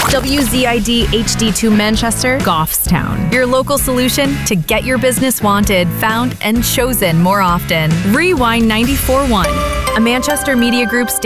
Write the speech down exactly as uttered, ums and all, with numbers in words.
W Z I D H D two Manchester, Goffstown. Your local solution to get your business wanted, found, and chosen more often. Rewind ninety-four point one, a Manchester Media Group station.